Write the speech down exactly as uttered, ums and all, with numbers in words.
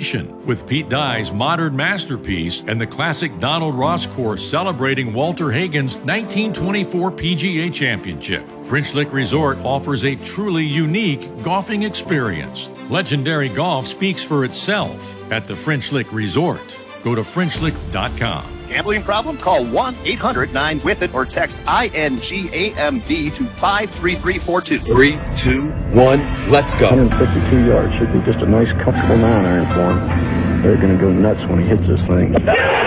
celebration with Pete Dye's modern masterpiece and the classic Donald Ross course celebrating Walter Hagen's nineteen twenty-four P G A Championship. French Lick Resort offers a truly unique golfing experience. Legendary golf speaks for itself at the French Lick Resort. Go to French Lick dot com. Gambling problem? Call one eight hundred nine with it or text I N G A M B to five three three four two. Three, two, one, let's go. one hundred fifty-two yards should be just a nice, comfortable nine iron for him. They're going to go nuts when he hits this thing.